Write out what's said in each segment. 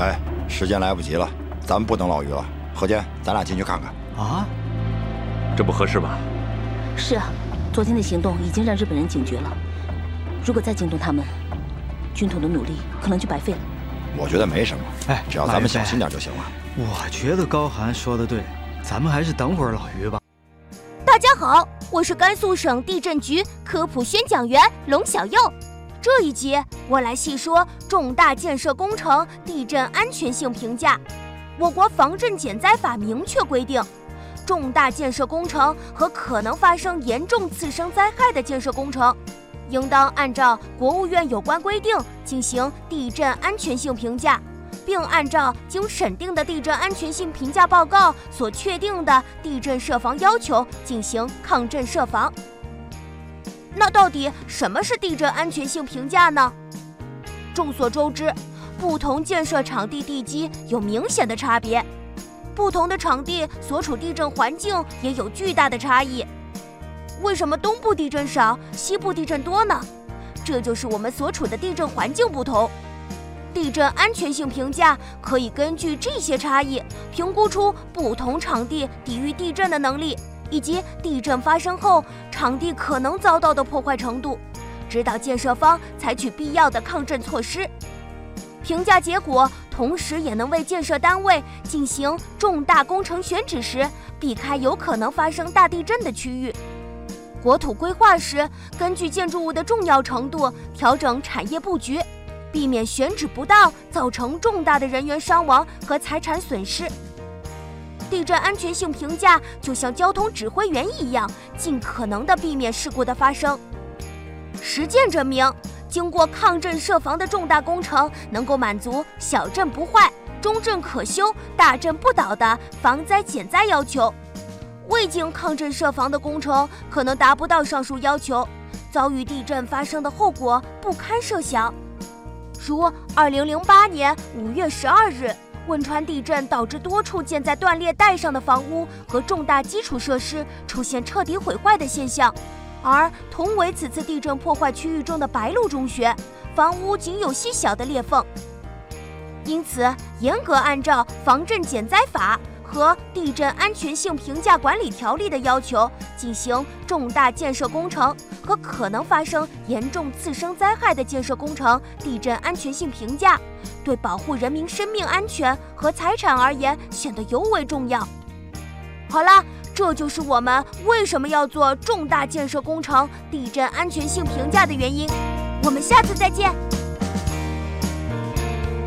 哎，时间来不及了，咱们不等老于了。何坚，咱俩进去看看。 啊？ 这不合适吧？ 是啊，昨天的行动已经让日本人警觉了，如果再惊动他们，军统的努力可能就白费了。 我觉得没什么， 哎， 只要咱们小心点就行了。 我觉得高寒说的对，咱们还是等会儿老于吧。 大家好，我是甘肃省地震局科普宣讲员龙小佑。这一集我来细说重大建设工程地震安全性评价。我国防震减灾法明确规定，重大建设工程和可能发生严重次生灾害的建设工程，应当按照国务院有关规定进行地震安全性评价，并按照经审定的地震安全性评价报告所确定的地震设防要求进行抗震设防。那到底什么是地震安全性评价呢？众所周知，不同建设场地地基有明显的差别，不同的场地所处地震环境也有巨大的差异。为什么东部地震少，西部地震多呢？这就是我们所处的地震环境不同。地震安全性评价可以根据这些差异，评估出不同场地抵御地震的能力，以及地震发生后场地可能遭到的破坏程度，指导建设方采取必要的抗震措施。评价结果同时也能为建设单位进行重大工程选址时避开有可能发生大地震的区域。国土规划时，根据建筑物的重要程度调整产业布局，避免选址不当造成重大的人员伤亡和财产损失。地震安全性评价就像交通指挥员一样，尽可能地避免事故的发生。实践证明，经过抗震设防的重大工程能够满足小震不坏、中震可修、大震不倒的防灾减灾要求。未经抗震设防的工程可能达不到上述要求，遭遇地震发生的后果不堪设想。如2008年5月12日汶川地震导致多处建在断裂带上的房屋和重大基础设施出现彻底毁坏的现象，而同为此次地震破坏区域中的白鹿中学，房屋仅有细小的裂缝。因此，严格按照防震减灾法和地震安全性评价管理条例的要求进行重大建设工程和可能发生严重次生灾害的建设工程地震安全性评价，对保护人民生命安全和财产而言显得尤为重要。好了，这就是我们为什么要做重大建设工程地震安全性评价的原因。我们下次再见。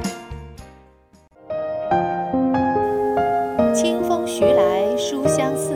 清风徐来，书相思。